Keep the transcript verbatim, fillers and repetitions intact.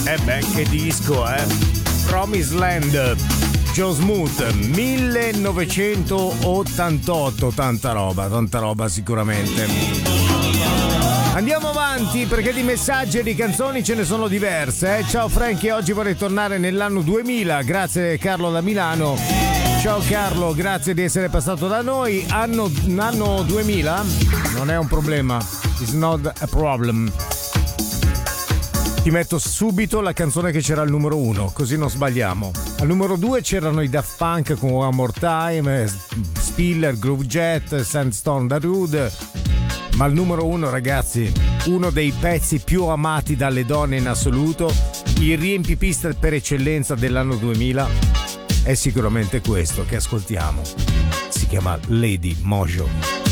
Eh beh, che disco, eh? Promised Land, Joe Smooth, millenovecentottantotto, tanta roba, tanta roba sicuramente. Andiamo avanti perché di messaggi e di canzoni ce ne sono diverse. Eh? Ciao Frankie, oggi vorrei tornare nell'anno duemila, grazie Carlo da Milano. Ciao Carlo, grazie di essere passato da noi. Anno, anno duemila? Non è un problema, it's not a problem. Ti metto subito la canzone che c'era al numero uno, così non sbagliamo. Al numero due c'erano i Daft Punk con One More Time, Spiller, Groove Jet, Sandstone Darude. Ma al numero uno, ragazzi, uno dei pezzi più amati dalle donne in assoluto, il riempipista per eccellenza dell'anno duemila, è sicuramente questo che ascoltiamo. Si chiama Lady Mojo.